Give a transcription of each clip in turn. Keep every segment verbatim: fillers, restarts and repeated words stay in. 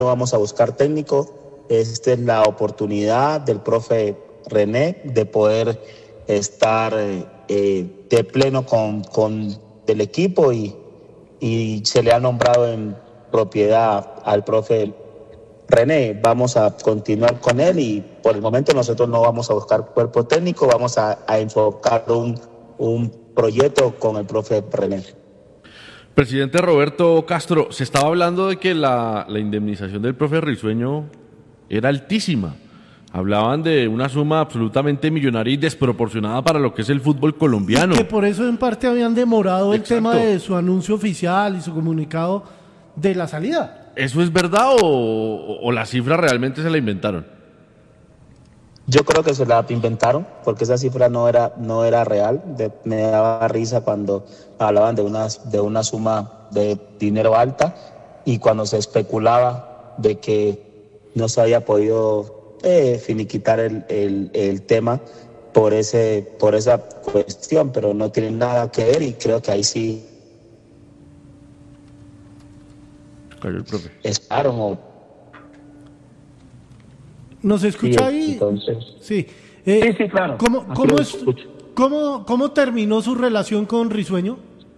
vamos a buscar técnico. Esta es la oportunidad del profe René de poder estar eh, de pleno con, con el equipo y, y se le ha nombrado en propiedad al profe René. Vamos a continuar con él y por el momento nosotros no vamos a buscar cuerpo técnico, vamos a, a enfocar un, un proyecto con el profe René. Presidente Roberto Castro, se estaba hablando de que la, la indemnización del profe Risueño era altísima. Hablaban de una suma absolutamente millonaria y desproporcionada para lo que es el fútbol colombiano. Y que por eso en parte habían demorado Exacto. el tema de su anuncio oficial y su comunicado de la salida. ¿Eso es verdad o, o la cifra realmente se la inventaron? Yo creo que se la inventaron porque esa cifra no era no era real. De, me daba risa cuando hablaban de una, de una suma de dinero alta y cuando se especulaba de que no se había podido eh, finiquitar el, el, el tema por ese por esa cuestión, pero no tiene nada que ver y creo que ahí sí Cayó el profe. es claro. O, ¿Nos escucha sí, ahí? entonces. Sí. Eh, Sí, sí, claro. ¿Cómo, Aquí cómo, lo es, escucho. cómo, ¿Cómo terminó su relación con Risueño?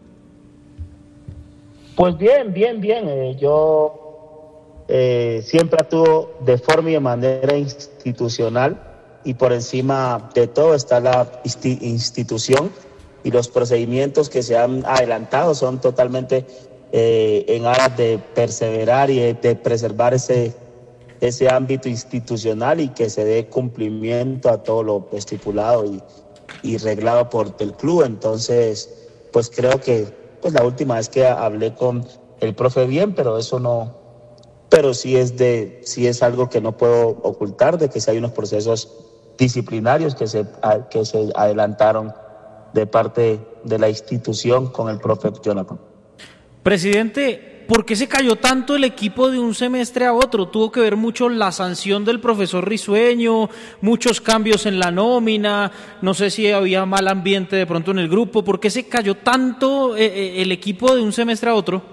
Pues bien, bien, bien. Eh, yo eh, siempre actúo de forma y de manera institucional y por encima de todo está la insti- institución y los procedimientos que se han adelantado son totalmente eh, en aras de perseverar y de, de preservar ese, ese ámbito institucional y que se dé cumplimiento a todo lo estipulado y, y reglado por el club. Entonces, pues creo que pues la última vez que hablé con el profe bien, pero eso no, pero sí es de, sí es algo que no puedo ocultar, de que sí hay unos procesos disciplinarios que se, que se adelantaron de parte de la institución con el profe Jonathan. Presidente, ¿por qué se cayó tanto el equipo de un semestre a otro? ¿Tuvo que ver mucho la sanción del profesor Risueño, muchos cambios en la nómina, no sé si había mal ambiente de pronto en el grupo? ¿Por qué se cayó tanto eh, el equipo de un semestre a otro?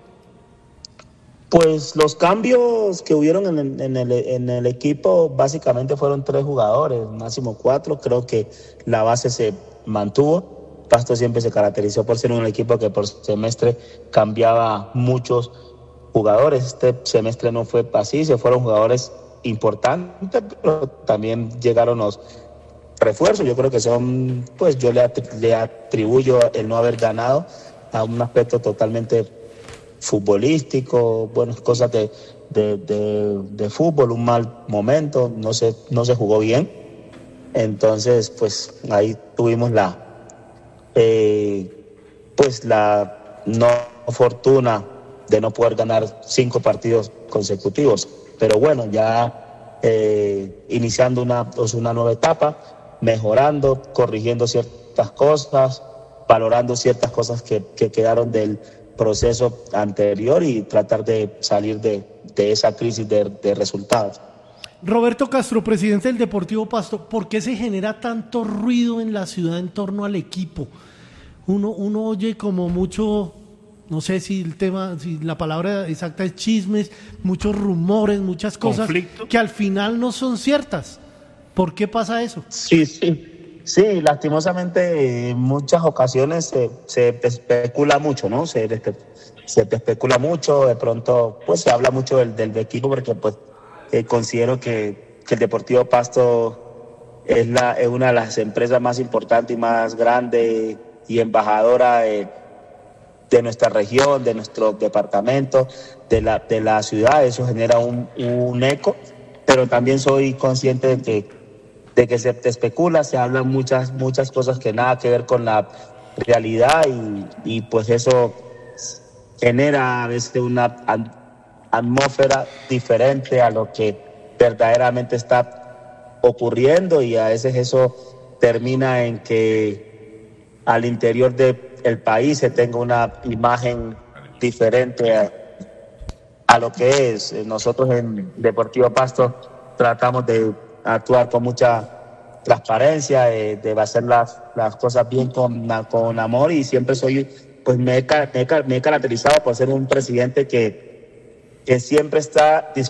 Pues los cambios que hubieron en el, en el, en el equipo básicamente fueron tres jugadores, máximo cuatro. Creo que la base se mantuvo. Pasto siempre se caracterizó por ser un equipo que por semestre cambiaba muchos jugadores. Este semestre no fue así, se fueron jugadores importantes, pero también llegaron los refuerzos. Yo creo que son, pues yo le, atri- le atribuyo el no haber ganado a un aspecto totalmente futbolístico, bueno, cosas de, de, de, de fútbol, un mal momento, no se, no se jugó bien. Entonces, pues ahí tuvimos la Eh, pues la no fortuna de no poder ganar cinco partidos consecutivos, pero bueno, ya eh, iniciando una, pues una nueva etapa, mejorando, corrigiendo ciertas cosas, valorando ciertas cosas que, que quedaron del proceso anterior y tratar de salir de, de esa crisis de, de resultados. Roberto Castro, presidente del Deportivo Pasto, ¿por qué se genera tanto ruido en la ciudad en torno al equipo? Uno, uno oye como mucho, no sé si el tema, si la palabra exacta es chismes, muchos rumores, muchas cosas ¿Conflicto? que al final no son ciertas. ¿Por qué pasa eso? Sí, sí, sí, lastimosamente en muchas ocasiones se, se especula mucho, ¿no? Se, se especula mucho, de pronto pues se habla mucho del, del equipo porque pues Eh, considero que, que el Deportivo Pasto es, la, es una de las empresas más importantes y más grandes y embajadora de, de nuestra región, de nuestro departamento, de la, de la ciudad. Eso genera un, un eco, pero también soy consciente de que, de que se especula, se hablan muchas, muchas cosas que nada que ver con la realidad y, y pues eso genera a veces una atmósfera diferente a lo que verdaderamente está ocurriendo y a veces eso termina en que al interior del país se tenga una imagen diferente a, a lo que es. Nosotros en Deportivo Pasto tratamos de actuar con mucha transparencia, de, de hacer las, las cosas bien con, con amor y siempre soy, pues me he, me he, me he caracterizado por ser un presidente que que siempre está